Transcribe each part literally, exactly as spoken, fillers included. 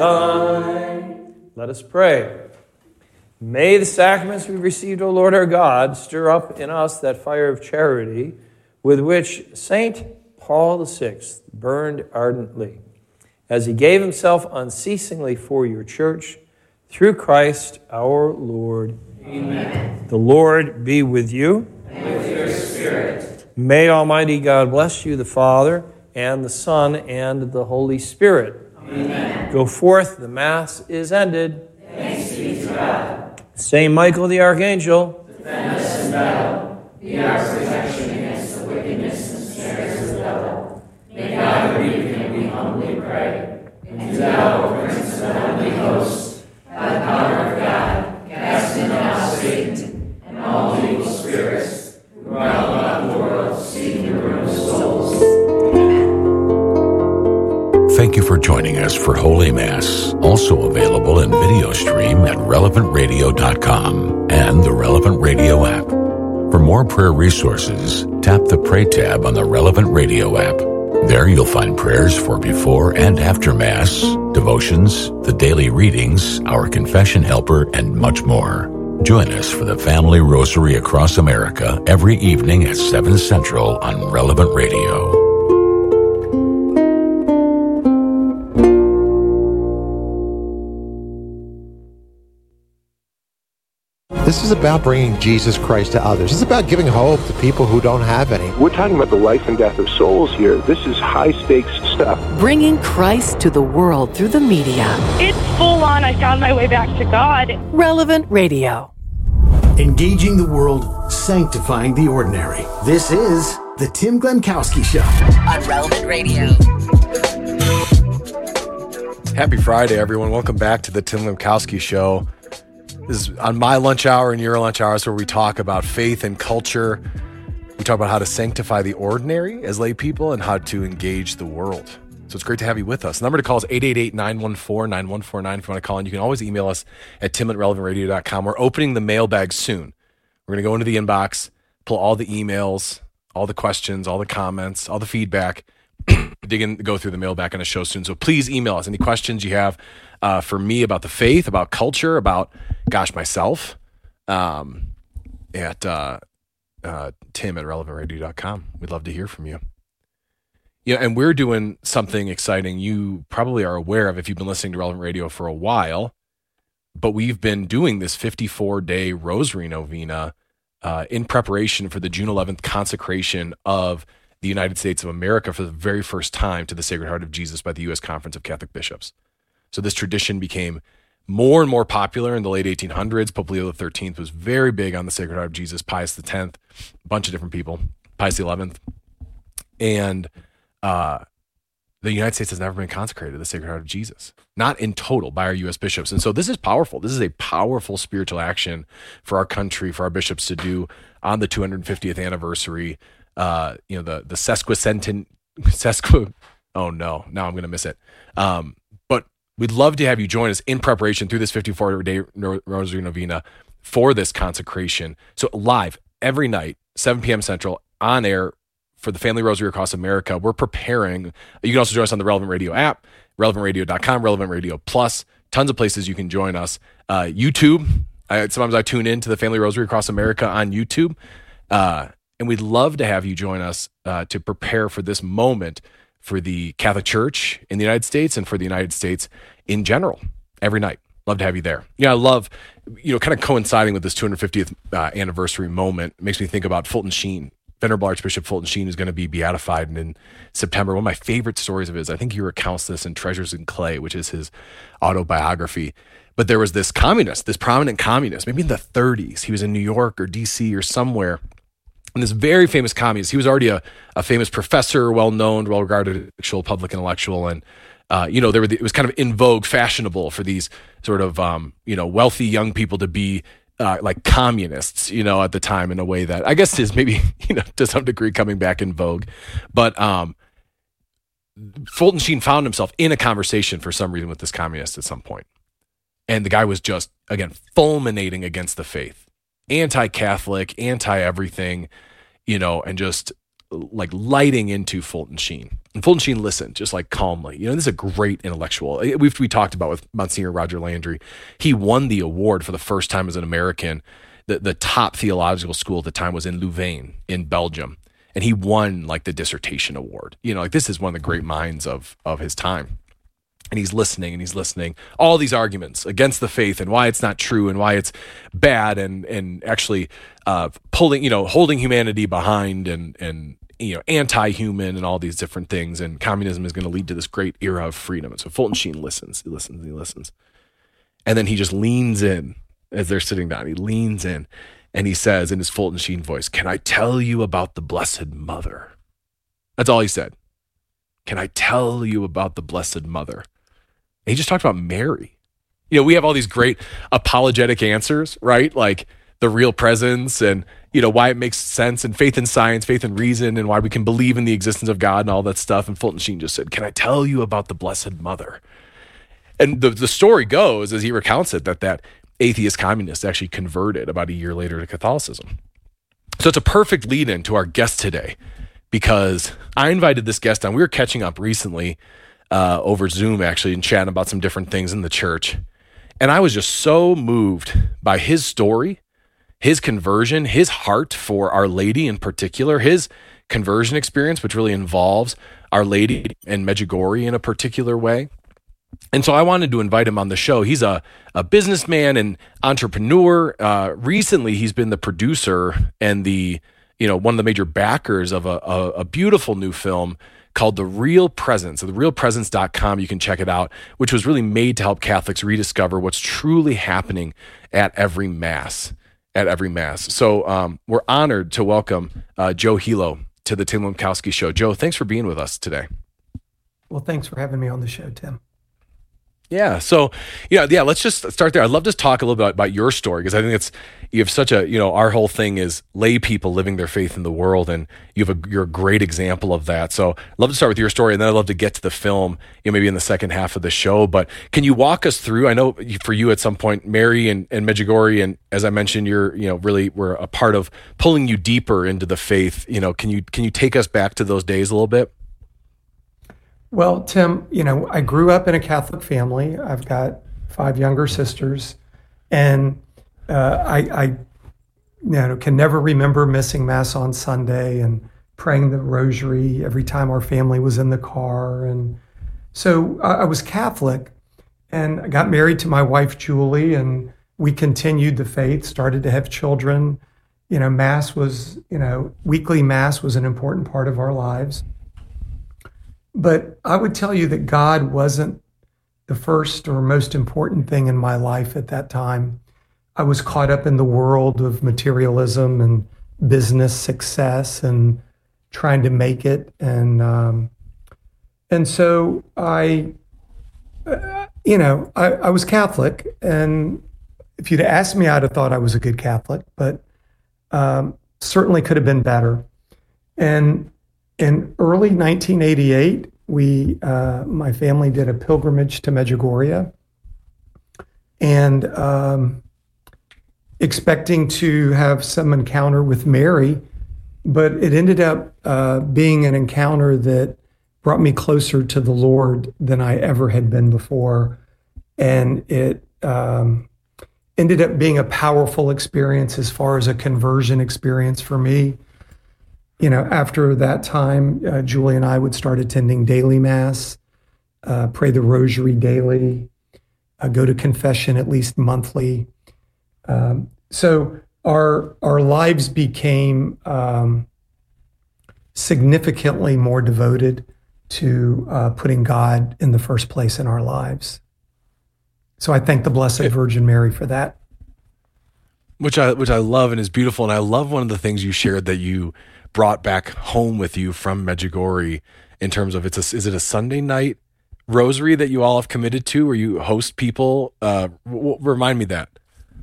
thine. Let us pray. May the sacraments we've received, O Lord our God, stir up in us that fire of charity with which Saint Paul the Sixth burned ardently, as he gave himself unceasingly for your church, through Christ our Lord. Amen. The Lord be with you. And with your spirit. May Almighty God bless you, the Father, and the Son, and the Holy Spirit. Amen. Go forth, the Mass is ended. Thanks be to God. Saint Michael the Archangel, defend us in battle. Be our protection against the wickedness and snares of the devil. May God rebuke him, we humbly pray. And thou, O Prince of the heavenly host, by the power of God, cast into hell Satan and all evil spirits who prowl about the world, seeking the ruin of souls. Thank you for joining us for Holy Mass, also available in video stream at relevant radio dot com and the Relevant Radio app. For more prayer resources, tap the Pray tab on the Relevant Radio app. There you'll find prayers for before and after Mass, devotions, the daily readings, our confession helper, and much more. Join us for the Family Rosary across America every evening at seven Central on Relevant Radio. This is about bringing Jesus Christ to others. It's about giving hope to people who don't have any. We're talking about the life and death of souls here. This is high-stakes stuff. Bringing Christ to the world through the media. It's full on. I found my way back to God. Relevant Radio. Engaging the world, sanctifying the ordinary. This is The Tim Glemkowski Show. On Relevant Radio. Happy Friday, everyone. Welcome back to The Tim Glemkowski Show. This is on my lunch hour and your lunch hours where we talk about faith and culture. We talk about how to sanctify the ordinary as lay people and how to engage the world. So it's great to have you with us. The number to call is eight eight eight, nine one four, nine one four nine if you want to call in. You can always email us at tim at relevant radio dot com. We're opening the mailbag soon. We're going to go into the inbox, pull all the emails, all the questions, all the comments, all the feedback, dig in, go through the mailbag on the show soon. So please email us any questions you have uh, for me about the faith, about culture, about, gosh, myself, um, at uh, uh, tim at relevant radio dot com. We'd love to hear from you. Yeah, and we're doing something exciting you probably are aware of if you've been listening to Relevant Radio for a while, but we've been doing this fifty-four day Rosary Novena uh, in preparation for the June eleventh consecration of the United States of America for the very first time to the Sacred Heart of Jesus by the U S Conference of Catholic Bishops. So this tradition became more and more popular in the late eighteen hundreds. Pope Leo the thirteenth was very big on the Sacred Heart of Jesus, Pius the tenth, a bunch of different people, Pius the eleventh. And uh, the United States has never been consecrated to the Sacred Heart of Jesus, not in total by our U S bishops. And so this is powerful. This is a powerful spiritual action for our country, for our bishops to do on the two hundred fiftieth anniversary. Uh, you know, the, the sesquicenten, sesqu, oh no, now I'm going to miss it. Um, but we'd love to have you join us in preparation through this fifty-four day Rosary Novena for this consecration. So live every night, seven p.m. Central, on air for the Family Rosary across America. We're preparing. You can also join us on the Relevant Radio app, relevant radio dot com, Relevant Radio Plus, tons of places you can join us. Uh, YouTube, I, sometimes I tune in to the Family Rosary across America on YouTube. Uh, And we'd love to have you join us uh, to prepare for this moment for the Catholic Church in the United States and for the United States in general every night. Love to have you there. Yeah, I love, you know, kind of coinciding with this two hundred fiftieth uh, anniversary moment. It makes me think about Fulton Sheen. Venerable Archbishop Fulton Sheen is going to be beatified in September. One of my favorite stories of his, I think he recounts this in Treasures in Clay, which is his autobiography. But there was this communist, this prominent communist, maybe in the thirties. He was in New York or D C or somewhere. And this very famous communist, he was already a, a famous professor, well-known, well-regarded intellectual, public intellectual. And, uh, you know, there were the, it was kind of in vogue, fashionable for these sort of, um, you know, wealthy young people to be uh, like communists, you know, at the time in a way that I guess is maybe, you know, to some degree coming back in vogue. But um, Fulton Sheen found himself in a conversation for some reason with this communist at some point. And the guy was just, again, fulminating against the faith. Anti-Catholic, anti-everything, you know, and just like lighting into Fulton Sheen. And Fulton Sheen listened just like calmly. You know, this is a great intellectual. We've we talked about with Monsignor Roger Landry. He won the award for the first time as an American. The, the top theological school at the time was in Louvain in Belgium. And he won like the dissertation award. You know, like this is one of the great minds of of his time. And he's listening and he's listening. All these arguments against the faith and why it's not true and why it's bad and and actually uh, pulling, you know, holding humanity behind and and you know, anti-human and all these different things. And communism is going to lead to this great era of freedom. And so Fulton Sheen listens, he listens, he listens. And then he just leans in as they're sitting down. He leans in and he says in his Fulton Sheen voice, "Can I tell you about the Blessed Mother?" That's all he said. "Can I tell you about the Blessed Mother?" And he just talked about Mary. You know, we have all these great apologetic answers, right? Like the real presence and, you know, why it makes sense and faith in science, faith in reason, and why we can believe in the existence of God and all that stuff. And Fulton Sheen just said, "Can I tell you about the Blessed Mother?" And the, the story goes, as he recounts it, that that atheist communist actually converted about a year later to Catholicism. So it's a perfect lead in to our guest today, because I invited this guest on. We were catching up recently uh, over Zoom, actually, and chatting about some different things in the church. And I was just so moved by his story, his conversion, his heart for Our Lady in particular, his conversion experience, which really involves Our Lady and Medjugorje in a particular way. And so I wanted to invite him on the show. He's a, a businessman and entrepreneur. Uh, recently, he's been the producer and the, you know, one of the major backers of a, a, a beautiful new film called The Real Presence. So the real presence dot com, you can check it out, which was really made to help Catholics rediscover what's truly happening at every Mass. At every Mass. So um, we're honored to welcome uh, Joe Hilo to the Tim Lemkowski Show. Joe, thanks for being with us today. Well, thanks for having me on the show, Tim. Yeah. So, yeah, yeah, let's just start there. I'd love to talk a little bit about your story, because I think it's, you have such a, you know, our whole thing is lay people living their faith in the world, and you have a, you're a great example of that. So I'd love to start with your story, and then I'd love to get to the film, you know, maybe in the second half of the show. But can you walk us through, I know for you at some point, Mary and, and Medjugorje, and as I mentioned, you're, you know, really were a part of pulling you deeper into the faith. You know, can you, can you take us back to those days a little bit? Well, Tim, you know, I grew up in a Catholic family. I've got five younger sisters, and uh, I, I, you know, can never remember missing Mass on Sunday and praying the Rosary every time our family was in the car. And so I, I was Catholic, and I got married to my wife, Julie, and we continued the faith, started to have children. You know, Mass was, you know, weekly Mass was an important part of our lives. But I would tell you that God wasn't the first or most important thing in my life at that time. I was caught up in the world of materialism and business success and trying to make it. And um, and so I, uh, you know, I, I was Catholic. And if you'd asked me, I'd have thought I was a good Catholic, but um, certainly could have been better. And in early nineteen eighty-eight, we, uh, my family did a pilgrimage to Medjugorje, and um, expecting to have some encounter with Mary, but it ended up uh, being an encounter that brought me closer to the Lord than I ever had been before, and it um, ended up being a powerful experience as far as a conversion experience for me. You know, after that time, uh, Julie and I would start attending daily Mass, uh, pray the Rosary daily, uh, go to confession at least monthly. Um, so our our lives became um, significantly more devoted to uh, putting God in the first place in our lives. So I thank the Blessed Virgin Mary for that. Which I which I love and is beautiful, and I love one of the things you shared that you brought back home with you from Medjugorje in terms of, it's a, is it a Sunday night rosary that you all have committed to, or you host people? Uh, w- remind me that.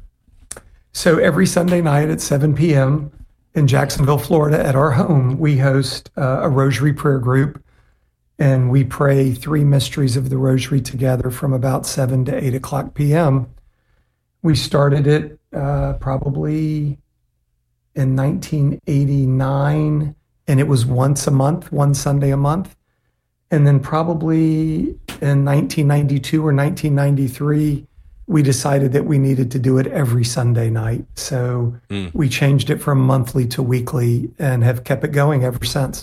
So every Sunday night at seven p.m. in Jacksonville, Florida, at our home, we host uh, a rosary prayer group, and we pray three mysteries of the rosary together from about seven to eight o'clock p.m. We started it uh, probably in nineteen eighty-nine, and it was once a month, one Sunday a month. And then probably in nineteen ninety-two or nineteen ninety-three, we decided that we needed to do it every Sunday night. So mm. we changed it from monthly to weekly and have kept it going ever since.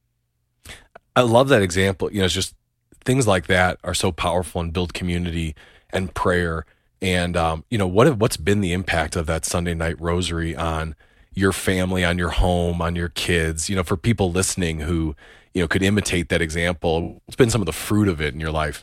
I love that example. You know, it's just things like that are so powerful and build community and prayer. And, um, you know, what have, what's been the impact of that Sunday night rosary on your family, on your home, on your kids, you know, for people listening who, you know, could imitate that example? What's been some of the fruit of it in your life?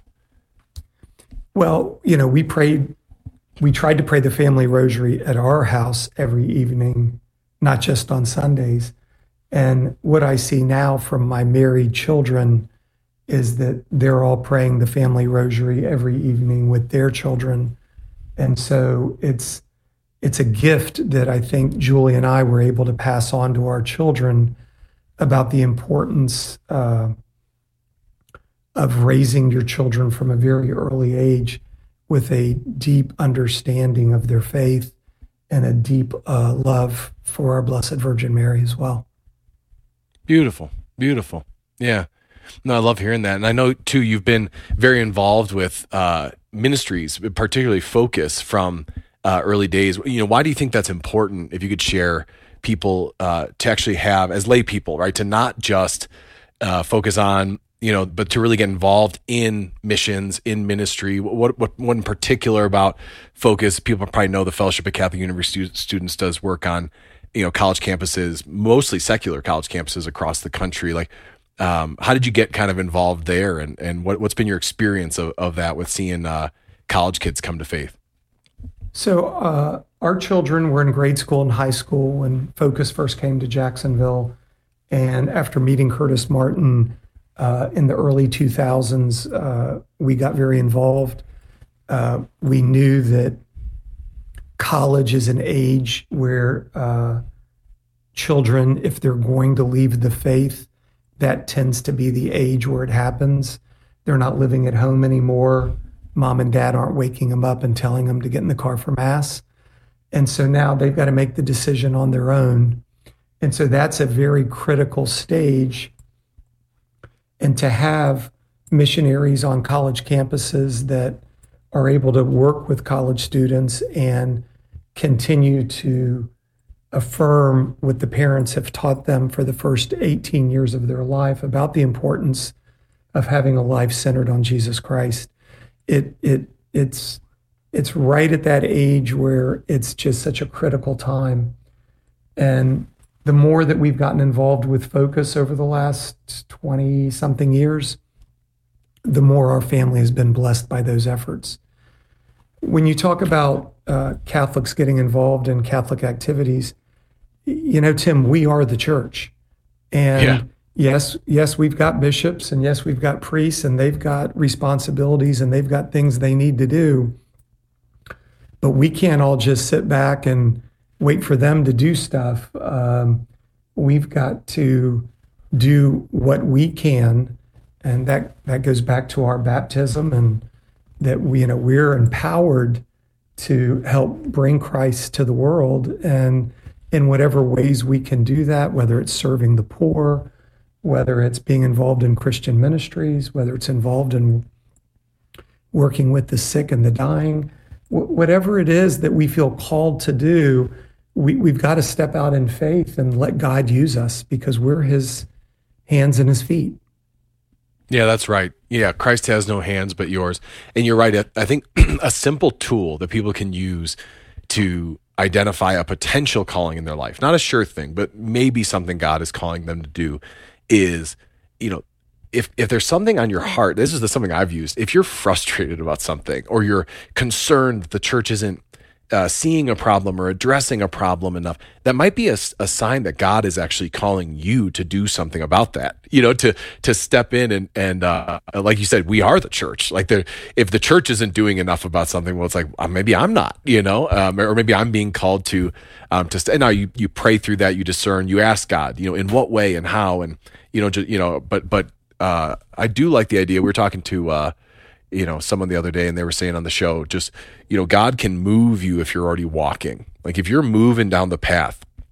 Well, you know, we prayed, we tried to pray the family rosary at our house every evening, not just on Sundays. And what I see now from my married children is that they're all praying the family rosary every evening with their children. And so it's it's a gift that I think Julie and I were able to pass on to our children about the importance uh, of raising your children from a very early age with a deep understanding of their faith and a deep uh, love for our Blessed Virgin Mary as well. Beautiful, beautiful. Yeah. No, I love hearing that. And I know, too, you've been very involved with uh, ministries, particularly Focus from uh, early days. You know, why do you think that's important, if you could share people uh, to actually have, as lay people, right, to not just uh, focus on, you know, but to really get involved in missions, in ministry? What, what, what in particular about Focus? People probably know the Fellowship of Catholic University Students does work on, you know, college campuses, mostly secular college campuses across the country. Like, Um, how did you get kind of involved there, and, and what, what's been your experience of, of that with seeing uh, college kids come to faith? So uh, our children were in grade school and high school when Focus first came to Jacksonville. And after meeting Curtis Martin uh, in the early two thousands, uh, we got very involved. Uh, we knew that college is an age where uh, children, if they're going to leave the faith, that tends to be the age where it happens. They're not living at home anymore. Mom and dad aren't waking them up and telling them to get in the car for Mass. And so now they've got to make the decision on their own. And so that's a very critical stage. And to have missionaries on college campuses that are able to work with college students and continue to affirm what the parents have taught them for the first eighteen years of their life about the importance of having a life centered on Jesus Christ. It it it's it's right at that age where it's just such a critical time. And the more that we've gotten involved with Focus over the last twenty something years, the more our family has been blessed by those efforts. When you talk about uh, Catholics getting involved in Catholic activities, you know, Tim, we are the church. And yeah. yes, yes, we've got bishops, and yes, we've got priests, and they've got responsibilities, and they've got things they need to do. But we can't all just sit back and wait for them to do stuff. Um, we've got to do what we can, and that, that goes back to our baptism, and that we, you know, we're empowered to help bring Christ to the world, and in whatever ways we can do that, whether it's serving the poor, whether it's being involved in Christian ministries, whether it's involved in working with the sick and the dying, wh- whatever it is that we feel called to do, we, we've got to step out in faith and let God use us, because we're his hands and his feet. Yeah, that's right. Yeah, Christ has no hands but yours. And you're right. I think a simple tool that people can use to identify a potential calling in their life, not a sure thing, but maybe something God is calling them to do, is, you know, if if there's something on your heart, this is the something I've used, if you're frustrated about something, or you're concerned that the church isn't uh, seeing a problem or addressing a problem enough, that might be a, a sign that God is actually calling you to do something about that, you know, to to step in and, and uh, like you said, we are the church. Like, the, if the church isn't doing enough about something, well, it's like, uh, maybe I'm not, you know, um, or maybe I'm being called to, um, to st- now you, you pray through that, you discern, you ask God, you know, in what way and how, and, you know, just, you know, but, but uh, I do like the idea. We were talking to, uh, you know, someone the other day, and they were saying on the show, just, you know, God can move you if you're already walking. Like, if you're moving down the path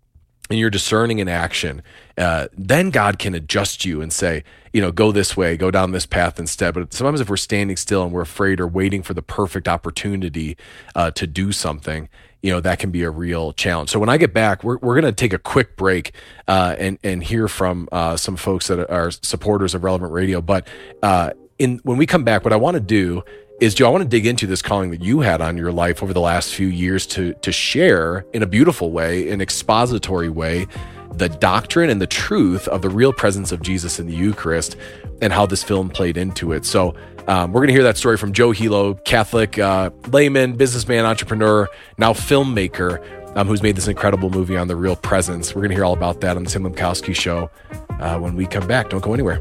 and you're discerning in action, uh, then God can adjust you and say, you know, go this way, go down this path instead. But sometimes if we're standing still and we're afraid or waiting for the perfect opportunity uh, to do something, you know, that can be a real challenge. So when I get back, we're we're going to take a quick break uh, and and hear from uh, some folks that are supporters of Relevant Radio. But uh, in when we come back, what I want to do is, Joe, I want to dig into this calling that you had on your life over the last few years to to share in a beautiful way, an expository way, the doctrine and the truth of the real presence of Jesus in the Eucharist and how this film played into it. So um, we're going to hear that story from Joe Hilo, Catholic uh, layman, businessman, entrepreneur, now filmmaker, um, who's made this incredible movie on the real presence. We're going to hear all about that on the Tim Lemkowski Show uh, when we come back. Don't go anywhere.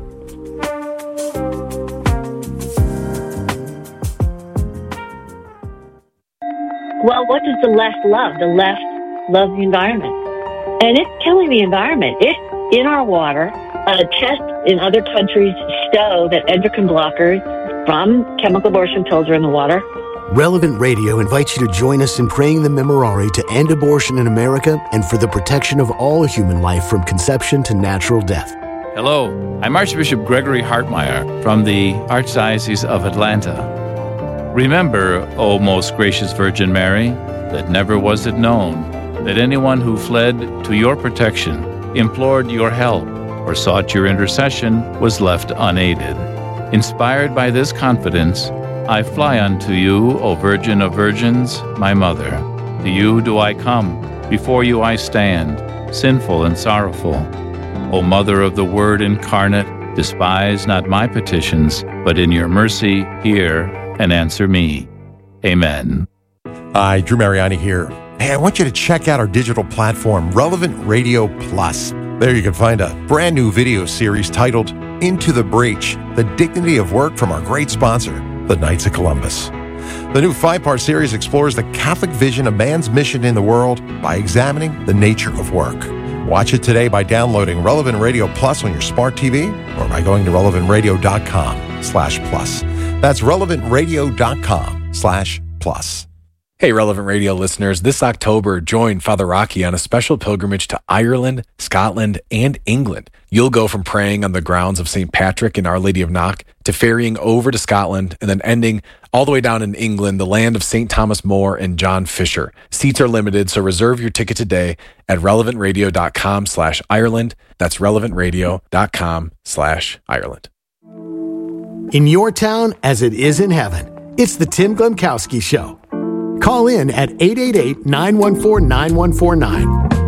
Well, what does the left love? The left loves the environment. And it's killing the environment. It's in our water. Uh, tests in other countries show that endocrine blockers from chemical abortion pills are in the water. Relevant Radio invites you to join us in praying the Memorare to end abortion in America and for the protection of all human life from conception to natural death. Hello, I'm Archbishop Gregory Hartmeyer from the Archdiocese of Atlanta. Remember, O most gracious Virgin Mary, that never was it known that anyone who fled to your protection, implored your help, or sought your intercession was left unaided. Inspired by this confidence, I fly unto you, O Virgin of Virgins, my Mother. To you do I come, before you I stand, sinful and sorrowful. O Mother of the Word incarnate, despise not my petitions, but in your mercy hear and answer me. Amen. Hi, Drew Mariani here. Hey, I want you to check out our digital platform, Relevant Radio Plus. There you can find a brand new video series titled Into the Breach, The Dignity of Work from our great sponsor, the Knights of Columbus. The new five-part series explores the Catholic vision of man's mission in the world by examining the nature of work. Watch it today by downloading Relevant Radio Plus on your smart T V or by going to relevant radio dot com slash plus. That's relevant radio dot com slash plus. Hey, Relevant Radio listeners, this October, join Father Rocky on a special pilgrimage to Ireland, Scotland, and England. You'll go from praying on the grounds of Saint Patrick and Our Lady of Knock to ferrying over to Scotland and then ending all the way down in England, the land of Saint Thomas More and John Fisher. Seats are limited, so reserve your ticket today at relevant radio dot com slash Ireland. That's relevant radio dot com slash Ireland. In your town, as it is in heaven, it's the Tim Glemkowski Show. Call in at eight eight eight, nine one four, nine one four nine.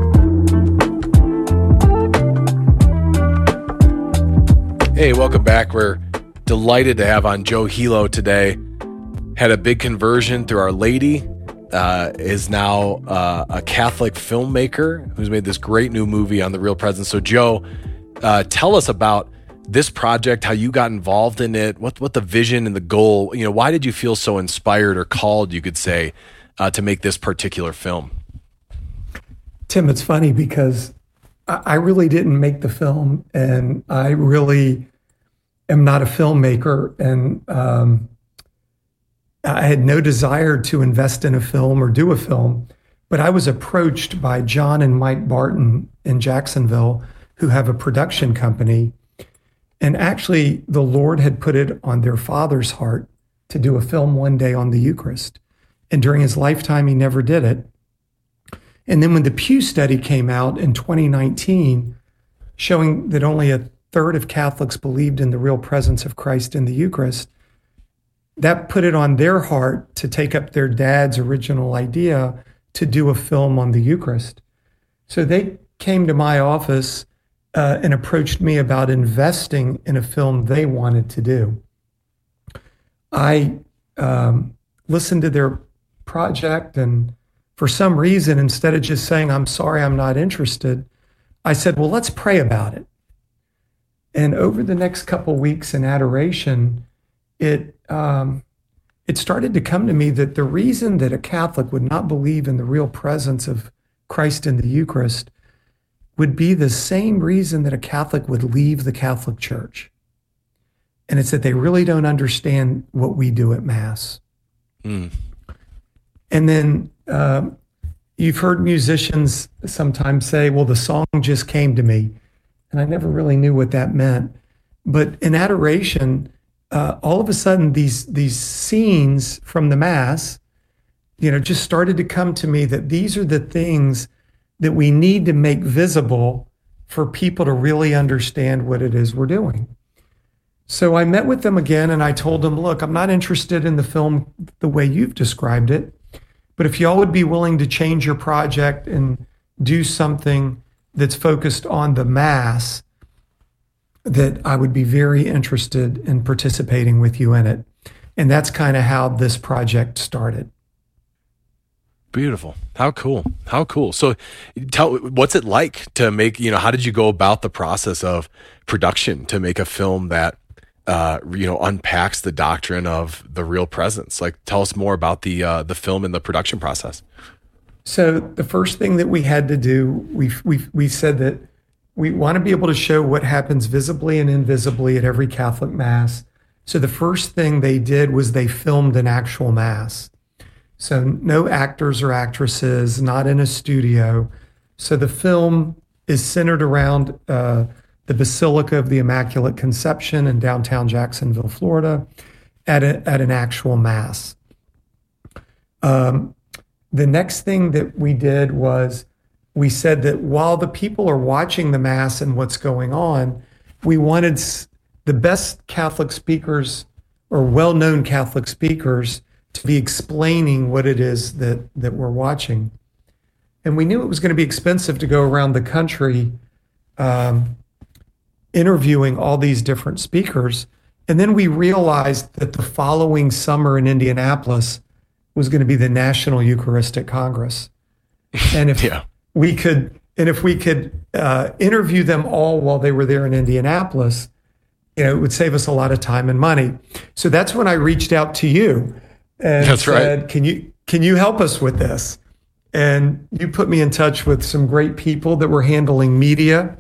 Hey, welcome back. We're delighted to have on Joe Hilo today. Had a big conversion through Our Lady, uh, is now uh, a Catholic filmmaker who's made this great new movie on the real presence. So, Joe, uh, tell us about this project, how you got involved in it, what what the vision and the goal, you know, why did you feel so inspired or called, you could say, uh, to make this particular film? Tim, it's funny because I, I really didn't make the film, and I really am not a filmmaker, and um, I had no desire to invest in a film or do a film, but I was approached by John and Mike Barton in Jacksonville, who have a production company. And actually, the Lord had put it on their father's heart to do a film one day on the Eucharist. And during his lifetime, he never did it. And then when the Pew study came out in twenty nineteen, showing that only a third of Catholics believed in the real presence of Christ in the Eucharist, that put it on their heart to take up their dad's original idea to do a film on the Eucharist. So they came to my office Uh, and approached me about investing in a film they wanted to do. I um, listened to their project, and for some reason, instead of just saying, I'm sorry, I'm not interested, I said, well, let's pray about it. And over the next couple weeks in adoration, it um, it started to come to me that the reason that a Catholic would not believe in the real presence of Christ in the Eucharist would be the same reason that a Catholic would leave the Catholic Church. And it's that they really don't understand what we do at Mass. Mm. And then um, you've heard musicians sometimes say, well, the song just came to me. And I never really knew what that meant. But in adoration, uh, all of a sudden, these these scenes from the Mass, you know, just started to come to me that these are the things that we need to make visible for people to really understand what it is we're doing. So I met with them again and I told them, look, I'm not interested in the film the way you've described it, but if y'all would be willing to change your project and do something that's focused on the Mass, that I would be very interested in participating with you in it. And that's kind of how this project started. Beautiful. How cool. How cool. So tell, what's it like to make, you know, how did you go about the process of production to make a film that, uh, you know, unpacks the doctrine of the real presence? Like, tell us more about the, uh, the film and the production process. So the first thing that we had to do, we we we said that we want to be able to show what happens visibly and invisibly at every Catholic Mass. So the first thing they did was they filmed an actual Mass. So no actors or actresses, not in a studio. So the film is centered around uh, the Basilica of the Immaculate Conception in downtown Jacksonville, Florida, at a, at an actual Mass. Um, the next thing that we did was we said that while the people are watching the Mass and what's going on, we wanted the best Catholic speakers or well-known Catholic speakers to be explaining what it is that, that we're watching. And we knew it was going to be expensive to go around the country um, interviewing all these different speakers. And then we realized that the following summer in Indianapolis was going to be the National Eucharistic Congress. And if yeah. we could, and if we could uh, interview them all while they were there in Indianapolis, you know, it would save us a lot of time and money. So that's when I reached out to you and that's said, right. can you, can you help us with this? And you put me in touch with some great people that were handling media.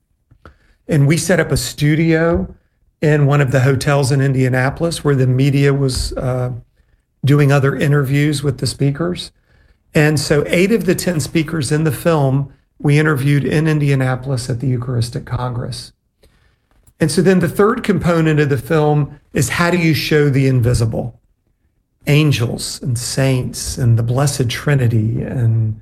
And we set up a studio in one of the hotels in Indianapolis where the media was uh, doing other interviews with the speakers. And so eight of the ten speakers in the film, we interviewed in Indianapolis at the Eucharistic Congress. And so then the third component of the film is how do you show the invisible? Angels and saints and the Blessed Trinity. And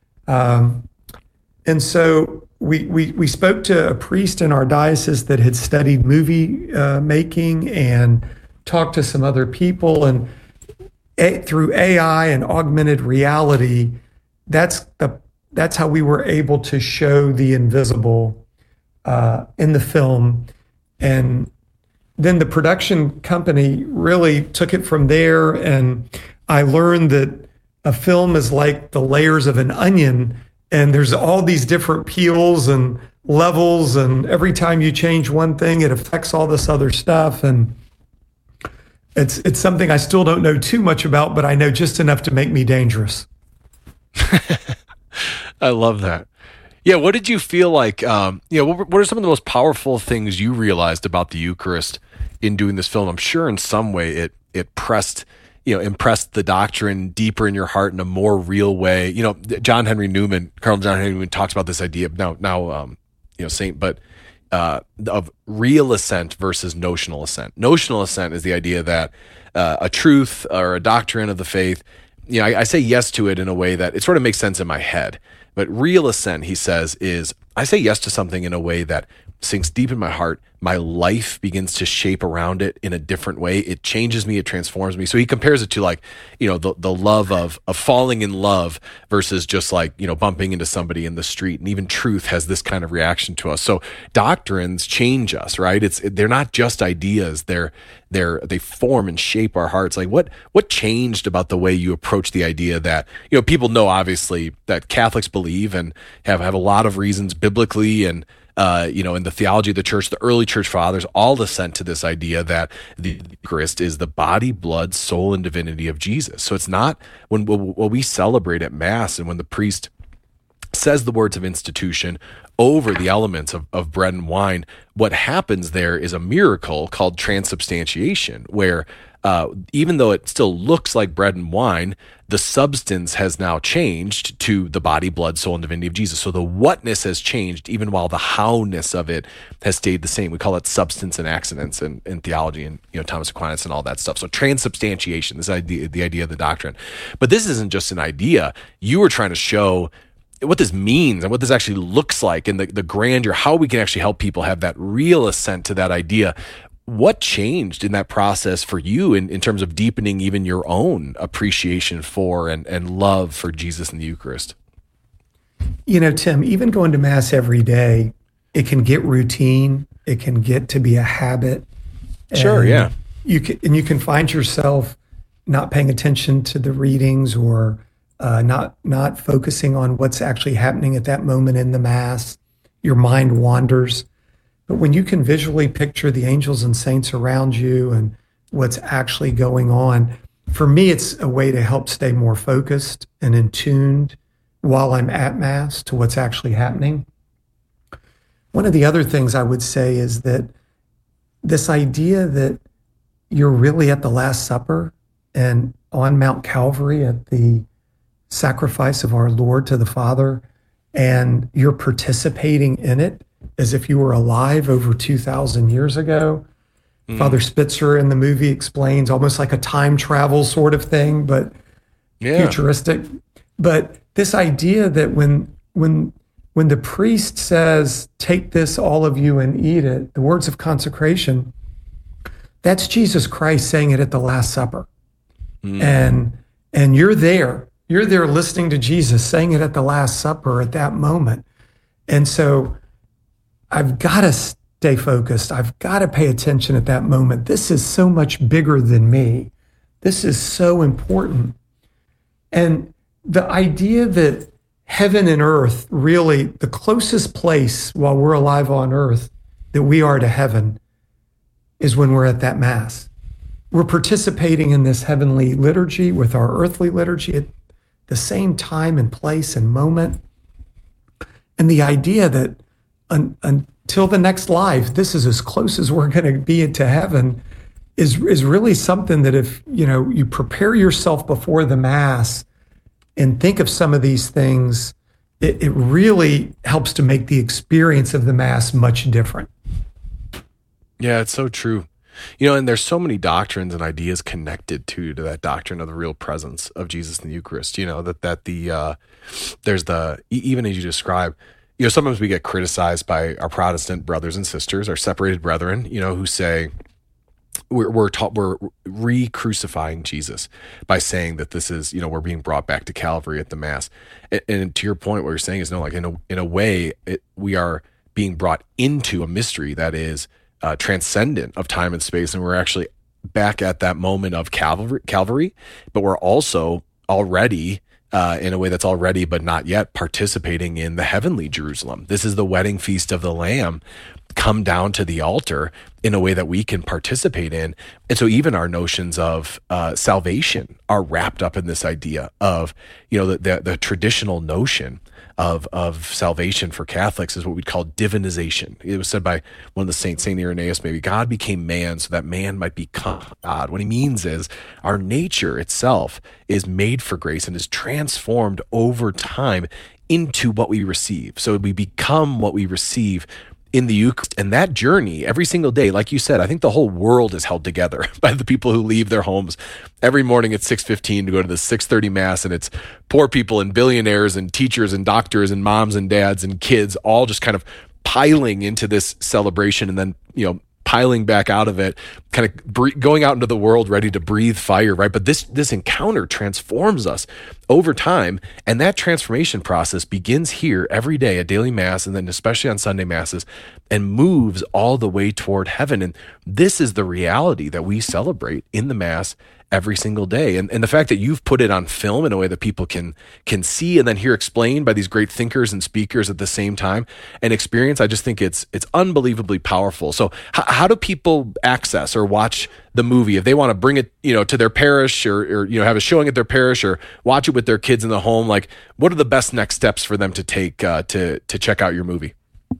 um, and so we, we, we spoke to a priest in our diocese that had studied movie uh, making and talked to some other people. And A, through A I and augmented reality, that's the that's how we were able to show the invisible uh, in the film. And then the production company really took it from there. And I learned that a film is like the layers of an onion, and there's all these different peels and levels. And every time you change one thing, it affects all this other stuff. And It's it's something I still don't know too much about, but I know just enough to make me dangerous. I love that. Yeah, what did you feel like, um, you know, what, what are some of the most powerful things you realized about the Eucharist in doing this film? I'm sure in some way it it pressed, you know, impressed the doctrine deeper in your heart in a more real way. You know, John Henry Newman, Cardinal John Henry Newman talks about this idea of now, now um, you know, saint, but Uh, of real assent versus notional assent. Notional assent is the idea that uh, a truth or a doctrine of the faith, you know, I, I say yes to it in a way that it sort of makes sense in my head. But real assent, he says, is I say yes to something in a way that sinks deep in my heart. My life begins to shape around it in a different way. It changes me. It transforms me. So he compares it to like, you know, the, the love of, of falling in love versus just like, you know, bumping into somebody in the street. And even truth has this kind of reaction to us. So doctrines change us, right? It's, they're not just ideas. They're, they're, they form and shape our hearts. Like what, what changed about the way you approach the idea that, you know, people know obviously that Catholics believe and have, have a lot of reasons biblically and, Uh, you know, in the theology of the church, the early church fathers all assent to this idea that the Eucharist is the body, blood, soul, and divinity of Jesus. So it's not when, when we celebrate at Mass and when the priest says the words of institution over the elements of, of bread and wine, what happens there is a miracle called transubstantiation, where uh, even though it still looks like bread and wine, the substance has now changed to the body, blood, soul, and divinity of Jesus. So the whatness has changed, even while the howness of it has stayed the same. We call it substance and accidents in, in theology, and you know Thomas Aquinas and all that stuff. So transubstantiation, this idea, the idea of the doctrine. But this isn't just an idea. You were trying to show what this means and what this actually looks like, and the, the grandeur, how we can actually help people have that real assent to that idea. What changed in that process for you in, in terms of deepening even your own appreciation for and, and love for Jesus and the Eucharist? You know, Tim, even going to Mass every day, it can get routine. It can get to be a habit. Sure, yeah. You can, and you can find yourself not paying attention to the readings, or uh, not not focusing on what's actually happening at that moment in the Mass. Your mind wanders. But when you can visually picture the angels and saints around you and what's actually going on, for me, it's a way to help stay more focused and in tuned while I'm at Mass to what's actually happening. One of the other things I would say is that this idea that you're really at the Last Supper and on Mount Calvary at the sacrifice of our Lord to the Father, and you're participating in it as if you were alive over two thousand years ago. Mm. Father Spitzer in the movie explains almost like a time travel sort of thing, but yeah. futuristic. But this idea that when when when the priest says, "Take this, all of you, and eat it," the words of consecration, that's Jesus Christ saying it at the Last Supper. Mm. And and you're there. You're there listening to Jesus saying it at the Last Supper at that moment. And so I've got to stay focused. I've got to pay attention at that moment. This is so much bigger than me. This is so important. And the idea that heaven and earth, really the closest place while we're alive on earth that we are to heaven, is when we're at that Mass. We're participating in this heavenly liturgy with our earthly liturgy at the same time and place and moment. And the idea that un, until the next life, this is as close as we're going to be to heaven is, is really something that if, you know, you prepare yourself before the Mass and think of some of these things, it, it really helps to make the experience of the Mass much different. Yeah, it's so true. You know, and there's so many doctrines and ideas connected to, to that doctrine of the real presence of Jesus in the Eucharist, you know, that, that the, uh, there's the, even as you describe, you know, sometimes we get criticized by our Protestant brothers and sisters, our separated brethren, you know, who say, we're, we're taught, we're re-crucifying Jesus by saying that this is, you know, we're being brought back to Calvary at the Mass. And, and to your point, what you're saying is, no, like in a, in a way, it, we are being brought into a mystery that is Uh, transcendent of time and space, and we're actually back at that moment of Calvary, Calvary but we're also already, uh, in a way that's already but not yet, participating in the heavenly Jerusalem. This is the wedding feast of the Lamb come down to the altar in a way that we can participate in. And so even our notions of uh, salvation are wrapped up in this idea of, you know, the, the, the traditional notion of of salvation for Catholics is what we'd call divinization. It was said by one of the saints, Saint Irenaeus, maybe, God became man so that man might become God. What he means is our nature itself is made for grace and is transformed over time into what we receive. So we become what we receive in the Eucharist. And that journey every single day, like you said, I think the whole world is held together by the people who leave their homes every morning at six fifteen to go to the six thirty Mass. And it's poor people and billionaires and teachers and doctors and moms and dads and kids all just kind of piling into this celebration and then, you know, piling back out of it, kind of bre- going out into the world ready to breathe fire, right? But this this encounter transforms us over time, and that transformation process begins here every day at daily Mass, and then especially on Sunday Masses, and moves all the way toward heaven. And this is the reality that we celebrate in the Mass every single day. And, and the fact that you've put it on film in a way that people can can see and then hear explained by these great thinkers and speakers at the same time and experience, I just think it's it's unbelievably powerful. So h- how do people access or watch the movie if they want to bring it, you know, to their parish or, or, you know, have a showing at their parish or watch it with their kids in the home? Like, what are the best next steps for them to take uh, to to check out your movie?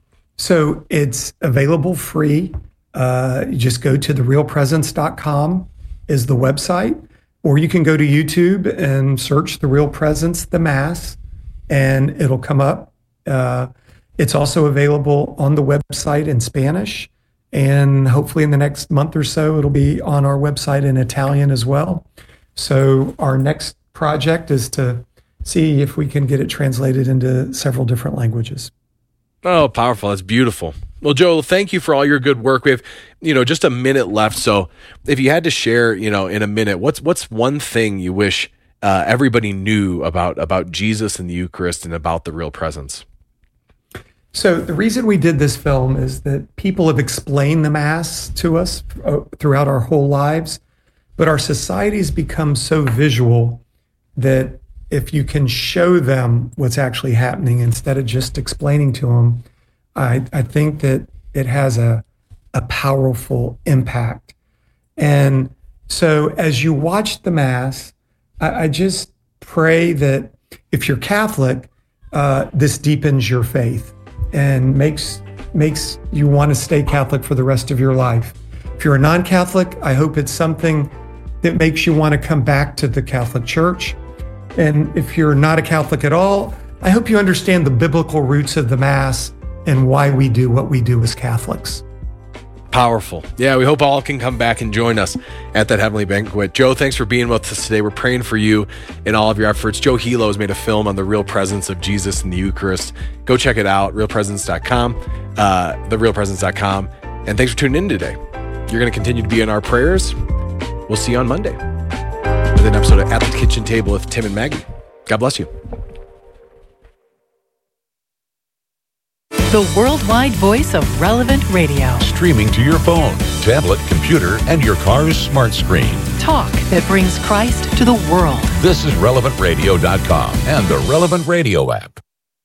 So it's available free. Uh, you just go to the real presence dot com is the website, or you can go to YouTube and search The Real Presence, the Mass, and it'll come up. Uh, it's also available on the website in Spanish, and hopefully in the next month or so, it'll be on our website in Italian as well. So our next project is to see if we can get it translated into several different languages. Oh, powerful. That's beautiful. Well, Joel, thank you for all your good work. We have, you know, just a minute left. So if you had to share, you know, in a minute, what's what's one thing you wish uh, everybody knew about about Jesus and the Eucharist and about the Real Presence? So the reason we did this film is that people have explained the Mass to us throughout our whole lives, but our society's become so visual that if you can show them what's actually happening instead of just explaining to them, I, I think that it has a, a powerful impact. And so as you watch the Mass, I, I just pray that if you're Catholic, uh, this deepens your faith and makes makes you want to stay Catholic for the rest of your life. If you're a non-Catholic, I hope it's something that makes you want to come back to the Catholic Church. And if you're not a Catholic at all, I hope you understand the biblical roots of the Mass and why we do what we do as Catholics. Powerful. Yeah, we hope all can come back and join us at that Heavenly Banquet. Joe, thanks for being with us today. We're praying for you in all of your efforts. Joe Hilo has made a film on the real presence of Jesus in the Eucharist. Go check it out, real presence dot com, uh, the real presence dot com. And thanks for tuning in today. You're going to continue to be in our prayers. We'll see you on Monday with an episode of At the Kitchen Table with Tim and Maggie. God bless you. The worldwide voice of Relevant Radio. Streaming to your phone, tablet, computer, and your car's smart screen. Talk that brings Christ to the world. This is relevant radio dot com and the Relevant Radio app.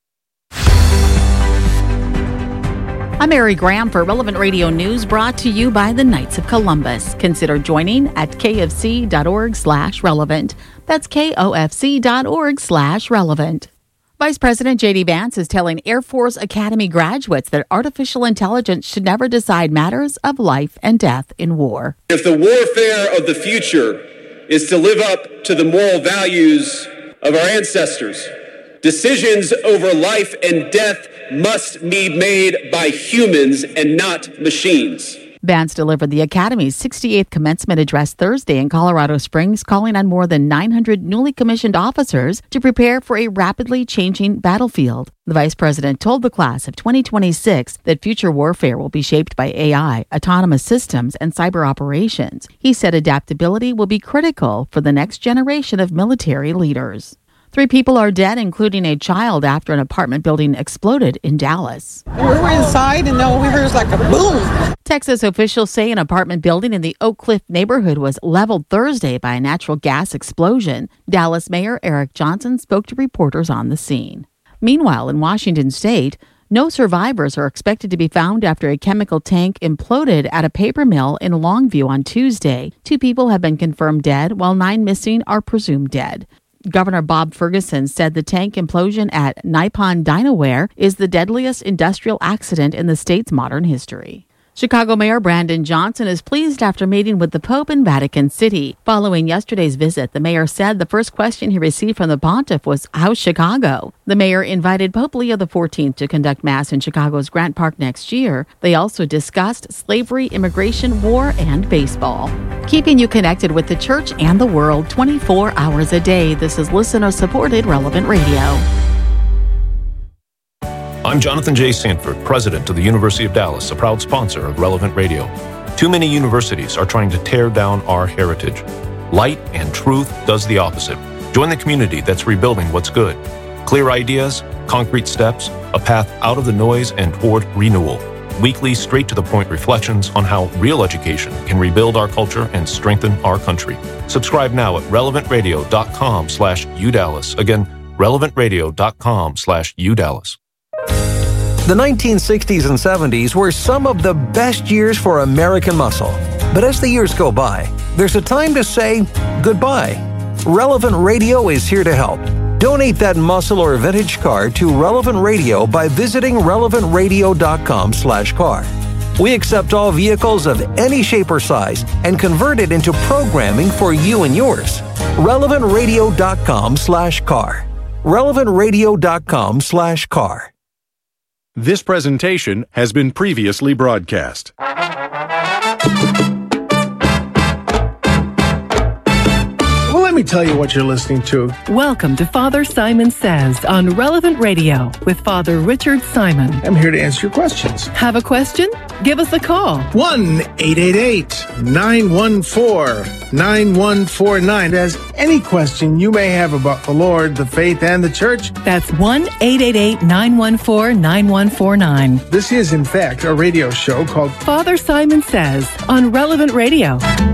I'm Mary Graham for Relevant Radio News, brought to you by the Knights of Columbus. Consider joining at kfc.org slash relevant. That's kofc.org slash relevant. Vice President J D Vance is telling Air Force Academy graduates that artificial intelligence should never decide matters of life and death in war. If the warfare of the future is to live up to the moral values of our ancestors, decisions over life and death must be made by humans and not machines. Vance delivered the Academy's sixty-eighth commencement address Thursday in Colorado Springs, calling on more than nine hundred newly commissioned officers to prepare for a rapidly changing battlefield. The vice president told the class of twenty twenty-six that future warfare will be shaped by A I, autonomous systems, and cyber operations. He said adaptability will be critical for the next generation of military leaders. Three people are dead, including a child, after an apartment building exploded in Dallas. We were inside and all we heard was like a boom. Texas officials say an apartment building in the Oak Cliff neighborhood was leveled Thursday by a natural gas explosion. Dallas Mayor Eric Johnson spoke to reporters on the scene. Meanwhile, in Washington state, no survivors are expected to be found after a chemical tank imploded at a paper mill in Longview on Tuesday. Two people have been confirmed dead, while nine missing are presumed dead. Governor Bob Ferguson said the tank implosion at Nippon Dinaware is the deadliest industrial accident in the state's modern history. Chicago Mayor Brandon Johnson is pleased after meeting with the Pope in Vatican City. Following yesterday's visit, the mayor said the first question he received from the pontiff was, "How's Chicago?" The mayor invited Pope Leo the fourteenth to conduct Mass in Chicago's Grant Park next year. They also discussed slavery, immigration, war, and baseball. Keeping you connected with the church and the world twenty-four hours a day. This is listener-supported Relevant Radio. I'm Jonathan J. Sanford, president of the University of Dallas, a proud sponsor of Relevant Radio. Too many universities are trying to tear down our heritage. Light and truth does the opposite. Join the community that's rebuilding what's good. Clear ideas, concrete steps, a path out of the noise and toward renewal. Weekly, straight-to-the-point reflections on how real education can rebuild our culture and strengthen our country. Subscribe now at relevant radio dot com slash U Dallas. Again, relevant radio dot com slash U Dallas. The nineteen sixties and seventies were some of the best years for American muscle. But as the years go by, there's a time to say goodbye. Relevant Radio is here to help. Donate that muscle or vintage car to Relevant Radio by visiting relevant radio dot com slash car. We accept all vehicles of any shape or size and convert it into programming for you and yours. relevant radio dot com slash car. relevant radio dot com slash car. This presentation has been previously broadcast. Well, let me tell you what you're listening to. Welcome to Father Simon Says on Relevant Radio with Father Richard Simon. I'm here to answer your questions. Have a question? Give us a call. one eight eight eight, nine one four, nine one four nine. As any question you may have about the Lord, the faith, and the church. That's one eight eight eight, nine one four, nine one four nine. This is, in fact, a radio show called Father Simon Says on Relevant Radio.